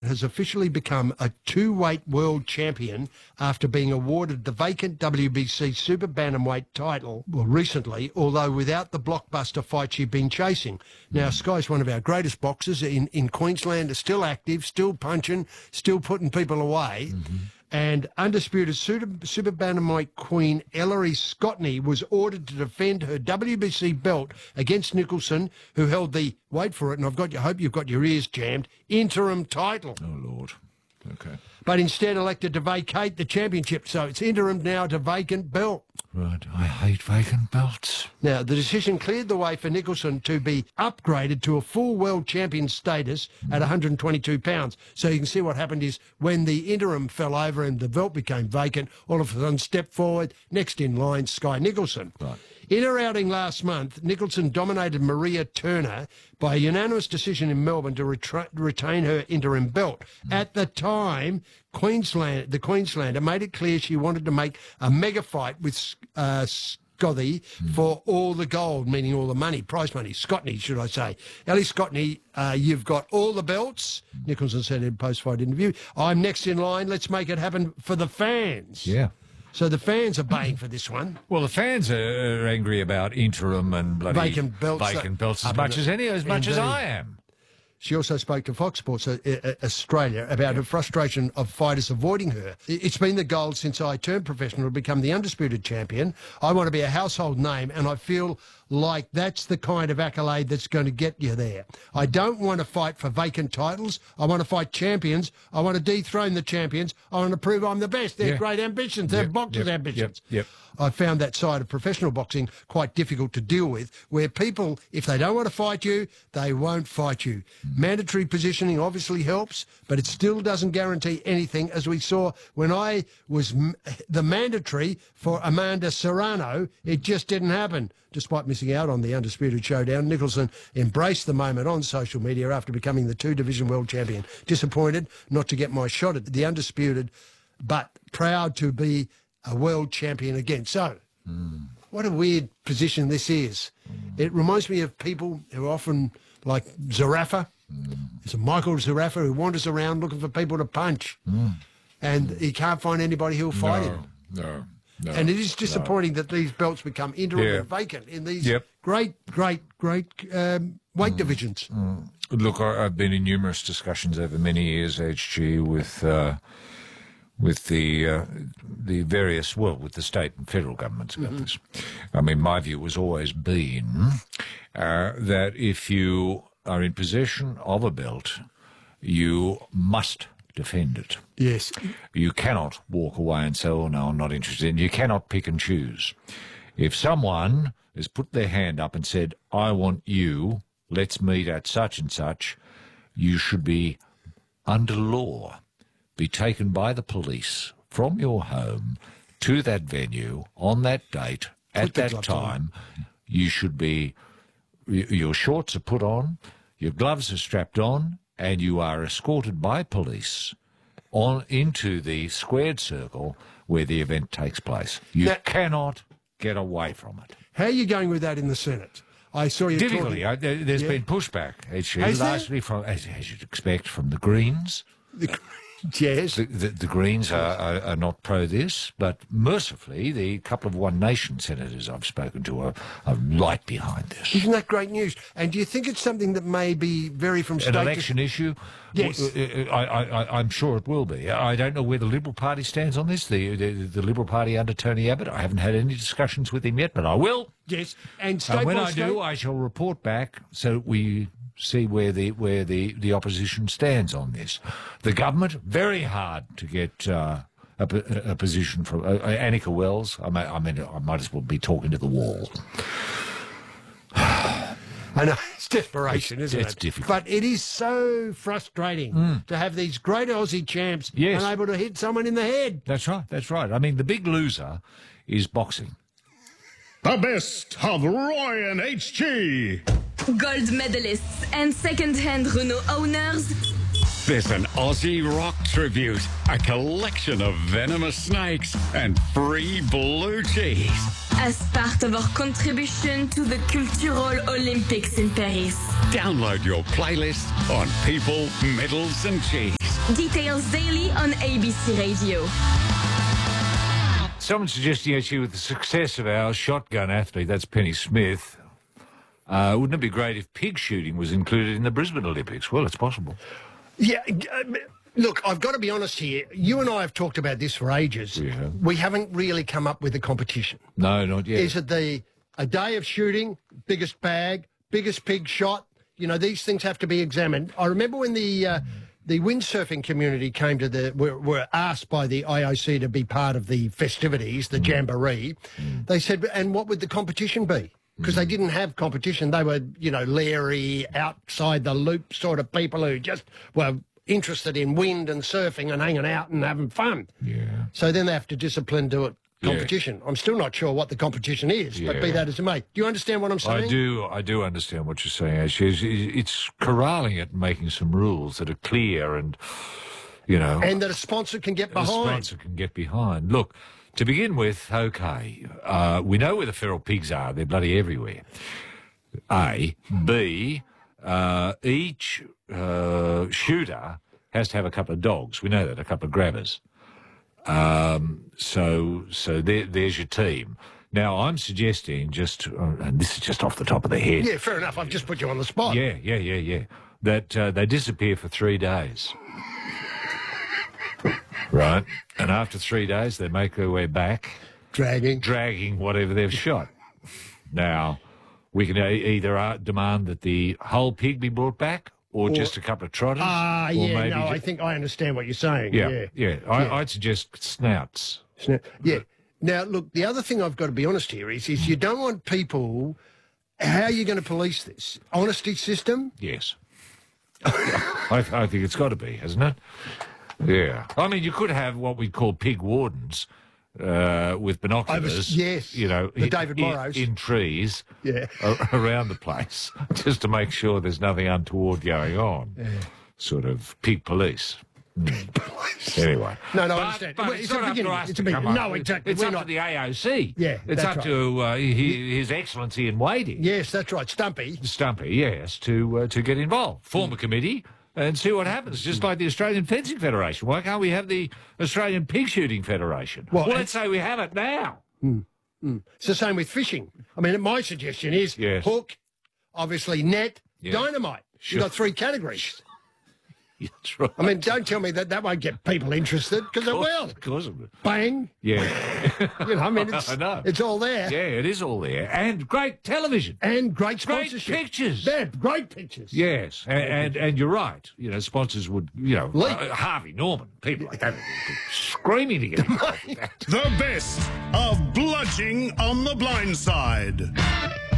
has officially become a two-weight world champion after being awarded the vacant WBC super bantamweight title recently, although without the blockbuster fight she'd been chasing. Now, Sky's one of our greatest boxers in Queensland, is still active, still punching, still putting people away. And undisputed super bantamweight queen Ellery Scotney was ordered to defend her WBC belt against Nicholson, who held the, wait for it, and I hope you've got your ears jammed, interim title. Oh, Lord. Okay. But instead elected to vacate the championship, so it's interim now to vacant belt. Right, I hate vacant belts. Now, the decision cleared the way for Nicholson to be upgraded to a full world champion status at 122 pounds. So you can see what happened is when the interim fell over and the belt became vacant, all of a sudden stepped forward, next in line, Sky Nicholson. Right. In her outing last month, Nicholson dominated Maria Turner by a unanimous decision in Melbourne to retain her interim belt. At the time, the Queenslander made it clear she wanted to make a mega fight with Scotty for all the gold, meaning all the money, prize money. Scotney, should I say. Ellie Scotney, you've got all the belts, Nicholson said in a post-fight interview. I'm next in line. Let's make it happen for the fans. Yeah. So the fans are baying for this one. Well, the fans are angry about interim and bloody vacant belts as much as I am. She also spoke to Fox Sports Australia about her frustration of fighters avoiding her. It's been the goal since I turned professional to become the undisputed champion. I want to be a household name, and I feel like that's the kind of accolade that's going to get you there. I don't want to fight for vacant titles. I want to fight champions. I want to dethrone the champions. I want to prove I'm the best. They're great ambitions. They're boxers' ambitions. I found that side of professional boxing quite difficult to deal with, where people, if they don't want to fight you, they won't fight you. Mandatory positioning obviously helps, but it still doesn't guarantee anything, as we saw when I was the mandatory for Amanda Serrano. It just didn't happen. Despite missing out on the Undisputed Showdown, Nicholson embraced the moment on social media after becoming the two-division world champion. Disappointed not to get my shot at the Undisputed, but proud to be a world champion again. So, what a weird position this is. It reminds me of people who often, like Zarafa. There's a Michael Zarafa who wanders around looking for people to punch. And he can't find anybody who'll fight him. No. And it is disappointing that these belts become interim and vacant in these great weight divisions. Look, I've been in numerous discussions over many years, HG, with the various, with the state and federal governments about this. I mean, my view has always been that if you are in possession of a belt, you must defend it. Yes. You cannot walk away and say, oh, no, I'm not interested. You cannot pick and choose. If someone has put their hand up and said, I want you, let's meet at such and such, you should be, under law, be taken by the police from your home to that venue on that date, at that time. You should be, your shorts are put on, your gloves are strapped on, and you are escorted by police on into the squared circle where the event takes place. You cannot get away from it. How are you going with that in the Senate? I saw you difficultly. There's been pushback, largely from, as you'd expect, from the Greens. Yes. The Greens are not pro this, but mercifully, the couple of One Nation senators I've spoken to are right behind this. Isn't that great news? And do you think it's something that may be vary from state an election issue? Yes. I'm sure it will be. I don't know where the Liberal Party stands on this, the Liberal Party under Tony Abbott. I haven't had any discussions with him yet, but I will. Yes. And when I do, I shall report back so that we see where the opposition stands on this. The government, very hard to get a position from Annika Wells. I might as well be talking to the wall. I know, it's desperation, isn't it? It's difficult. But it is so frustrating to have these great Aussie champs unable to hit someone in the head. That's right. I mean, the big loser is boxing. The best of Roy and HG. Gold medalists and second-hand Renault owners. There's an Aussie rock tribute, a collection of venomous snakes, and free blue cheese. As part of our contribution to the Cultural Olympics in Paris. Download your playlist on people, medals, and cheese. Details daily on ABC Radio. Someone suggesting actually with the success of our shotgun athlete, that's Penny Smith, wouldn't it be great if pig shooting was included in the Brisbane Olympics? Well, it's possible. Yeah, look, I've got to be honest here. You and I have talked about this for ages. Yeah. We haven't really come up with a competition. No, not yet. Is it a day of shooting, biggest bag, biggest pig shot? You know, these things have to be examined. I remember when the windsurfing community came to were asked by the IOC to be part of the festivities, the jamboree. They said, and what would the competition be? Because they didn't have competition. They were, you know, leery, outside the loop sort of people who just were interested in wind and surfing and hanging out and having fun. Yeah. So then they have to discipline to it. Competition. I'm still not sure what the competition is, but be that as it may. Do you understand what I'm saying? I do understand what you're saying, actually. It's corralling it and making some rules that are clear and, you know... And that a sponsor can get behind. A sponsor can get behind. Look, to begin with, okay, we know where the feral pigs are. They're bloody everywhere. A. B, each shooter has to have a couple of dogs. We know that, a couple of grabbers. So there's your team. Now, I'm suggesting and this is just off the top of the head. Yeah, fair enough. I've just put you on the spot. Yeah. That they disappear for 3 days. Right? And after 3 days, they make their way back. Dragging whatever they've shot. Now, we can either demand that the whole pig be brought back, or just a couple of trotters. I think I understand what you're saying. Yeah. I'd suggest snouts. Yeah. Now, look, the other thing I've got to be honest here is you don't want people... How are you going to police this? Honesty system? Yes. I think it's got to be, hasn't it? Yeah. I mean, you could have what we call pig wardens with binoculars. Yes. You know, the David Morrows. In trees yeah. around the place, just to make sure there's nothing untoward going on. Yeah. Sort of pig police. Pig police. Anyway. No, I understand. But it's not up to us to come up. No, exactly. It's up to the AOC. Yeah, it's up to His Excellency in waiting. Yes, that's right. Stumpy, yes, to get involved. Form a committee and see what happens, just like the Australian Fencing Federation. Why can't we have the Australian Pig Shooting Federation? Well, let's say we have it now. It's the same with fishing. I mean, my suggestion is hook, obviously net, dynamite. Sure. You've got 3 categories. That's right. I mean, don't tell me that won't get people interested, because it will. Of course it will. Bang. Yeah. You know, I mean, it's all there. Yeah, it is all there. And great television. And great sponsorship. Great pictures. They're great pictures. Yes. And you're right. You know, sponsors would, Harvey Norman, people like that, screaming to get involved with that. The best of Bludging on the Blind Side.